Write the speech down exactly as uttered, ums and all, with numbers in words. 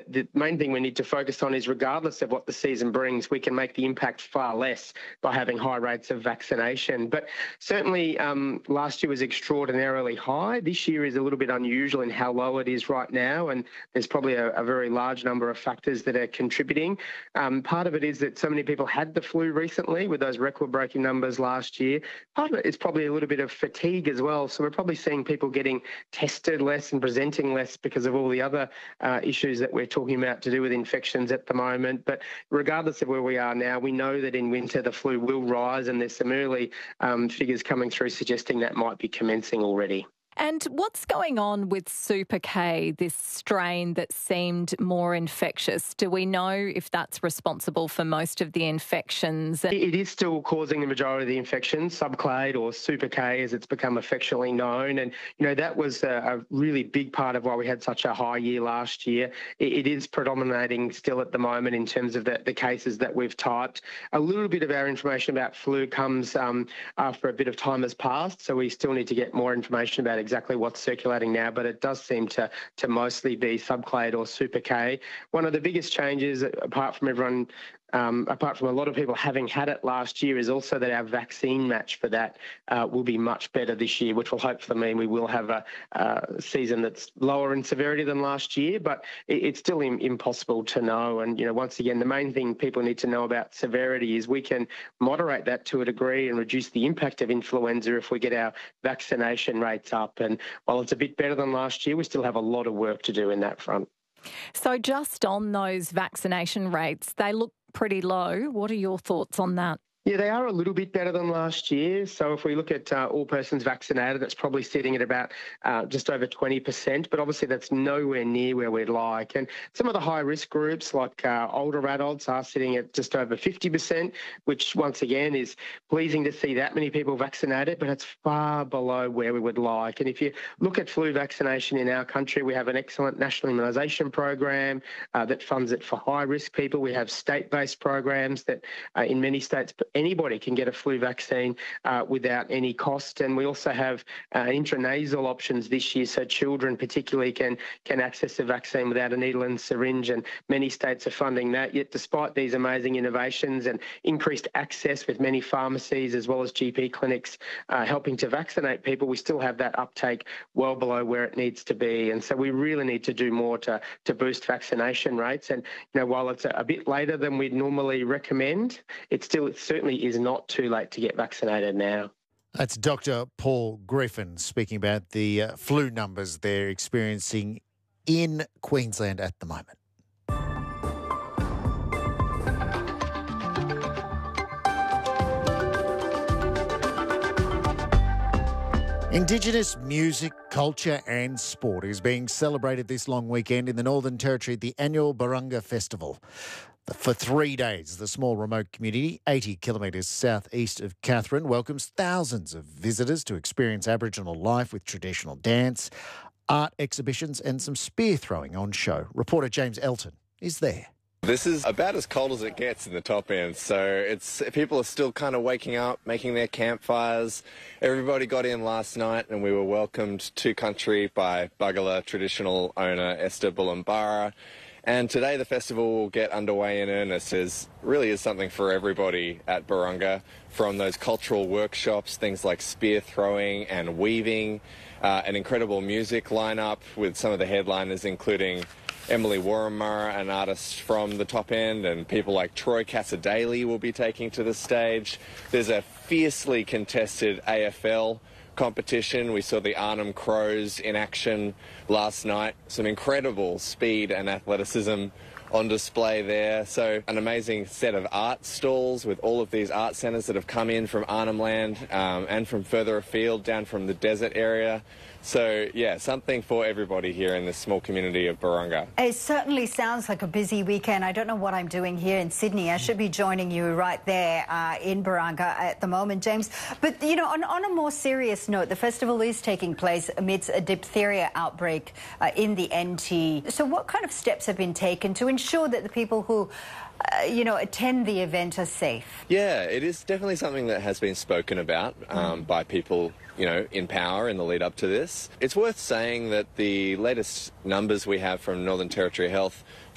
the main thing we need to focus on is regardless of what the season brings, we can make the impact far less by having high rates of vaccination. But certainly um, last year was extraordinarily high. This year is a little bit unusual in how low it is right now, and there's probably a, a very large number of factors that are contributing. Um, part of it is that so many people had the flu recently with those record-breaking numbers last year. Part of it is probably a little bit of fatigue as well. So we're probably seeing people getting tested less and presenting less because of all the other uh, issues that we're talking about to do with infections at the moment. But regardless of where we are now, we know that in winter the flu will rise, and there's some early um, figures coming through suggesting that might be commencing already. And what's going on with Super K, this strain that seemed more infectious? Do we know if that's responsible for most of the infections? It is still causing the majority of the infections, subclade or Super K as it's become affectionately known. And, you know, that was a, a really big part of why we had such a high year last year. It, it is predominating still at the moment in terms of the, the cases that we've typed. A little bit of our information about flu comes um, after a bit of time has passed, so we still need to get more information about it. Exactly what's circulating now, but it does seem to to mostly be subclade or Super K. One of the biggest changes, apart from everyone, um, apart from a lot of people having had it last year, is also that our vaccine match for that uh, will be much better this year, which will hopefully mean we will have a, a season that's lower in severity than last year, but it, it's still im- impossible to know. And, you know, once again, the main thing people need to know about severity is we can moderate that to a degree and reduce the impact of influenza if we get our vaccination rates up. And while it's a bit better than last year, we still have a lot of work to do in that front. So just on those vaccination rates, they look pretty low. What are your thoughts on that? Yeah, they are a little bit better than last year. So if we look at uh, all persons vaccinated, that's probably sitting at about uh, just over twenty percent. But obviously that's nowhere near where we'd like. And some of the high-risk groups, like uh, older adults, are sitting at just over fifty percent, which once again is pleasing to see that many people vaccinated, but it's far below where we would like. And if you look at flu vaccination in our country, we have an excellent national immunisation program uh, that funds it for high-risk people. We have state-based programs that uh, in many states anybody can get a flu vaccine uh, without any cost. And we also have uh, intranasal options this year, so children particularly can, can access the vaccine without a needle and syringe, and many states are funding that. Yet despite these amazing innovations and increased access with many pharmacies as well as G P clinics uh, helping to vaccinate people, we still have that uptake well below where it needs to be. And so we really need to do more to, to boost vaccination rates. And, you know, while it's a, a bit later than we'd normally recommend, it's still it's certainly is not too late to get vaccinated now. That's Doctor Paul Griffin speaking about the uh, flu numbers they're experiencing in Queensland at the moment. Indigenous music, culture and sport is being celebrated this long weekend in the Northern Territory at the annual Barunga Festival. For three days, the small remote community, eighty kilometres southeast of Katherine, welcomes thousands of visitors to experience Aboriginal life with traditional dance, art exhibitions and some spear throwing on show. Reporter James Elton is there. This is about as cold as it gets in the top end, so it's people are still kind of waking up, making their campfires. Everybody got in last night and we were welcomed to country by Buggala traditional owner Esther Bullambara. And today the festival will get underway in earnest. There really is something for everybody at Barunga, from those cultural workshops, things like spear throwing and weaving, uh, an incredible music lineup with some of the headliners including Emily Warramurra, an artist from the top end, and people like Troy Casadaley will be taking to the stage. There's a fiercely contested A F L competition. We saw the Arnhem Crows in action last night. Some incredible speed and athleticism on display there. So an amazing set of art stalls with all of these art centres that have come in from Arnhem Land um, and from further afield down from the desert area. So, yeah, something for everybody here in this small community of Barunga. It certainly sounds like a busy weekend. I don't know what I'm doing here in Sydney. I should be joining you right there uh, in Barunga at the moment, James. But, you know, on, on a more serious note, the festival is taking place amidst a diphtheria outbreak uh, in the N T. So what kind of steps have been taken to ensure that the people who Uh, you know, attend the event are safe? Yeah, it is definitely something that has been spoken about um, mm. by people, you know, in power in the lead up to this. It's worth saying that the latest numbers we have from Northern Territory Health